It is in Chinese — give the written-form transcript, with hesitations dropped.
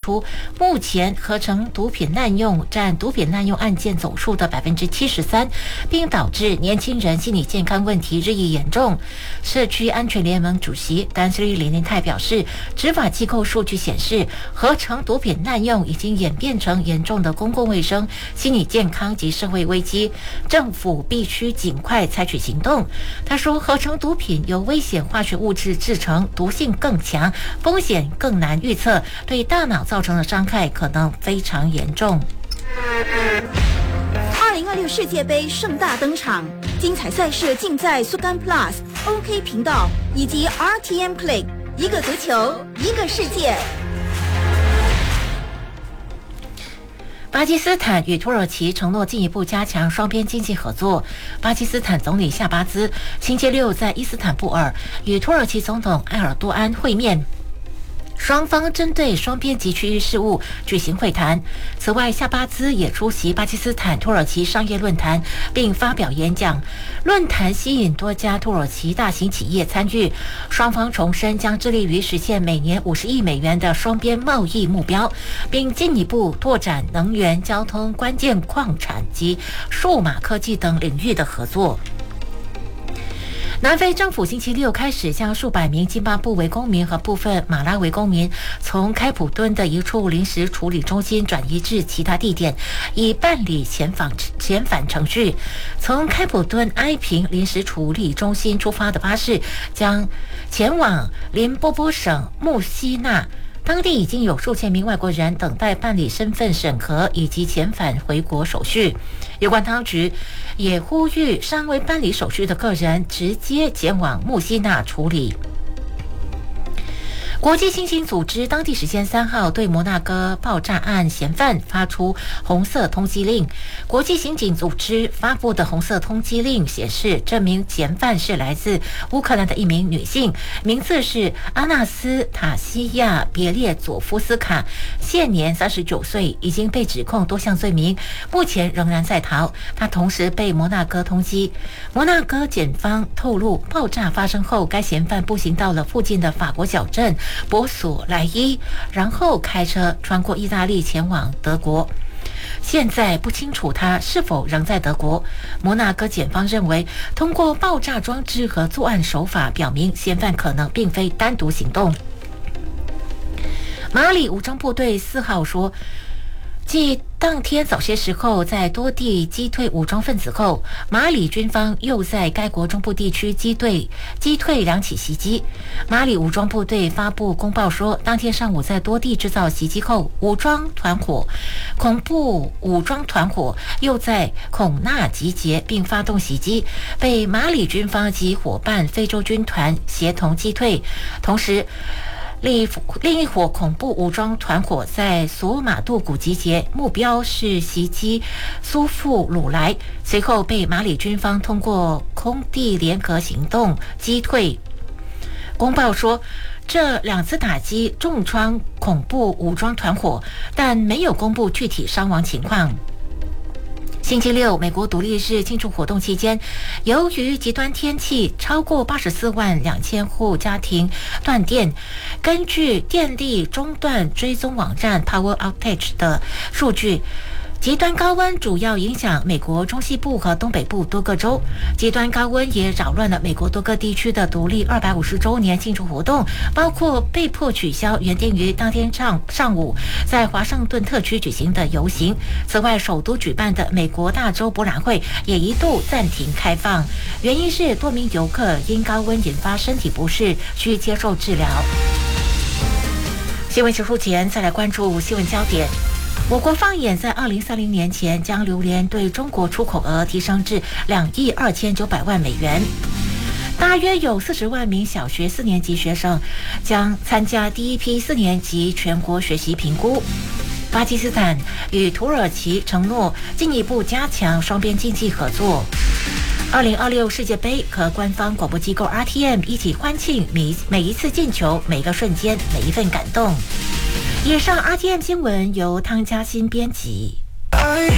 出，目前合成毒品滥用占毒品滥用案件总数的73%，并导致年轻人心理健康问题日益严重。社区安全联盟主席丹斯利林林泰表示，执法机构数据显示，合成毒品滥用已经演变成严重的公共卫生、心理健康及社会危机，政府必须尽快采取行动。他说，合成毒品由危险化学物质制成，毒性更强，风险更难预测，对大脑造成的伤害可能非常严重。 2026世界杯盛大登场，精彩赛事尽在苏干 Plus、OK 频道以及 RTM Play， 一个足球，一个世界。 巴基斯坦与土耳其承诺进一步加强双边经济合作。巴基斯坦总理夏巴兹星期六在伊斯坦布尔与土耳其总统埃尔多安会面，双方针对双边及区域事务举行会谈。此外，夏巴兹也出席巴基斯坦土耳其商业论坛并发表演讲。论坛吸引多家土耳其大型企业参与，双方重申将致力于实现每年50亿美元的双边贸易目标，并进一步拓展能源、交通、关键矿产及数码科技等领域的合作。南非政府星期六开始将数百名津巴布韦公民和部分马拉维公民从开普敦的一处临时处理中心转移至其他地点，以办理遣返程序。从开普敦埃平临时处理中心出发的巴士将前往林波波省穆西纳。当地已经有数千名外国人等待办理身份审核以及遣返回国手续。有关当局也呼吁尚未办理手续的个人直接前往穆西纳处理。国际刑警组织当地时间3号对摩纳哥爆炸案嫌犯发出红色通缉令。国际刑警组织发布的红色通缉令显示，这名嫌犯是来自乌克兰的一名女性，名字是阿纳斯塔西亚·别列佐夫斯卡，现年39岁，已经被指控多项罪名，目前仍然在逃。她同时被摩纳哥通缉。摩纳哥检方透露，爆炸发生后，该嫌犯步行到了附近的法国小镇博索莱伊，然后开车穿过意大利前往德国。现在不清楚他是否仍在德国。摩纳哥检方认为，通过爆炸装置和作案手法表明，嫌犯可能并非单独行动。马里武装部队4号说，继当天早些时候在多地击退武装分子后，马里军方又在该国中部地区击退2起袭击。马里武装部队发布公报说，当天上午在多地制造袭击后，恐怖武装团伙又在孔纳集结并发动袭击，被马里军方及伙伴非洲军团协同击退。同时，另一伙恐怖武装团伙在索马杜古集结，目标是袭击苏富鲁来，随后被马里军方通过空地联合行动击退。公报说，这2次打击重创恐怖武装团伙，但没有公布具体伤亡情况。星期六，美国独立日庆祝活动期间，由于极端天气，超过84万2000户家庭断电。根据电力中断追踪网站 Power Outage 的数据，极端高温主要影响美国中西部和东北部多个州。极端高温也扰乱了美国多个地区的独立250周年庆祝活动，包括被迫取消原定于当天上午在华盛顿特区举行的游行。此外，首都举办的美国大洲博览会也一度暂停开放，原因是多名游客因高温引发身体不适，需接受治疗。新闻结束前，再来关注新闻焦点。我国放眼在2030年前将榴莲对中国出口额提升至2亿2900万美元，大约有40万名小学4年级学生将参加第一批4年级全国学习评估。巴基斯坦与土耳其承诺进一步加强双边经济合作。2026世界杯和官方广播机构 RTM 一起欢庆每一次进球、每个瞬间、每一份感动。以上 RTM 新闻由汤嘉欣编辑。